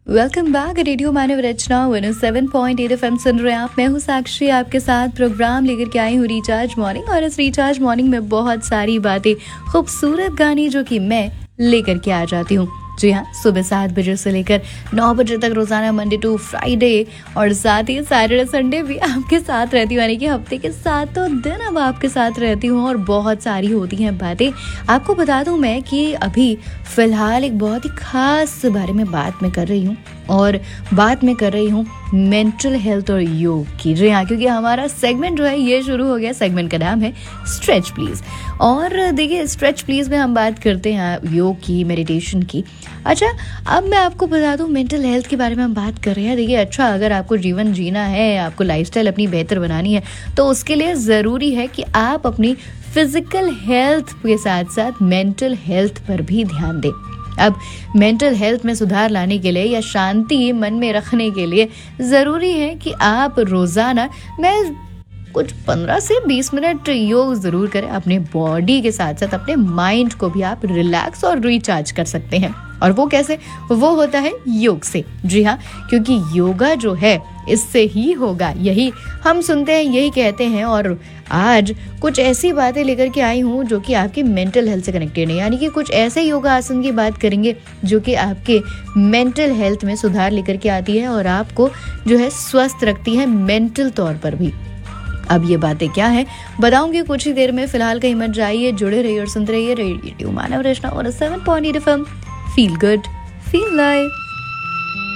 Welcome back radio मानव रचना 107.8 FM सुन रहे हैं आप। मैं हूँ साक्षी, आपके साथ प्रोग्राम लेकर के आई हूँ रिचार्ज मॉर्निंग। और इस रिचार्ज मॉर्निंग में बहुत सारी बातें, खूबसूरत गाने जो कि मैं लेकर के आ जाती हूँ। जी हाँ, सुबह 7 बजे से लेकर 9 बजे तक रोजाना मंडे टू फ्राइडे, और साथ ही सैटरडे संडे भी आपके साथ रहती हूँ, यानी कि हफ्ते के 7 दिन अब आपके साथ रहती हूँ। और बहुत सारी होती हैं बातें। आपको बता दूं मैं कि अभी फिलहाल एक बहुत ही खास बारे में बात मैं कर रही हूँ, और बात मैं कर रही हूँ मेंटल हेल्थ और योग की। जी हाँ, क्योंकि हमारा सेगमेंट जो है ये शुरू हो गया। सेगमेंट का नाम है स्ट्रेच प्लीज। और देखिए, स्ट्रेच प्लीज में हम बात करते हैं योग की, मेडिटेशन की। अच्छा, अब मैं आपको बता दूं मेंटल हेल्थ के बारे में हम बात कर रहे हैं। देखिए, अच्छा, अगर आपको जीवन जीना है, आपको लाइफस्टाइल अपनी बेहतर बनानी है, तो उसके लिए ज़रूरी है कि आप अपनी फिजिकल हेल्थ के साथ साथ मेंटल हेल्थ पर भी ध्यान दें। अब मेंटल हेल्थ में सुधार लाने के लिए या शांति मन में रखने के लिए ज़रूरी है कि आप रोज़ाना कुछ 15 से 20 मिनट योग जरूर करें। अपने बॉडी के साथ साथ अपने माइंड को भी आप रिलैक्स और रिचार्ज कर सकते हैं। और वो कैसे? वो होता है योग से। जी हाँ, क्योंकि योगा जो है इससे ही होगा, यही हम सुनते हैं, यही कहते हैं। और आज कुछ ऐसी बातें लेकर के आई हूँ जो कि आपकी मेंटल हेल्थ से कनेक्टेड है, यानी कि कुछ ऐसे योगा आसन की बात करेंगे जो कि आपके मेंटल हेल्थ में सुधार लेकर के आती है और आपको जो है स्वस्थ रखती है मेंटल तौर पर भी। अब ये बातें क्या है बताऊंगी कुछ ही देर में। फिलहाल कहीं मत जाइए, जुड़े रहिए और सुनते रहिए रेडियो मानव रचना और 7.8 FM। Feel good, feel live.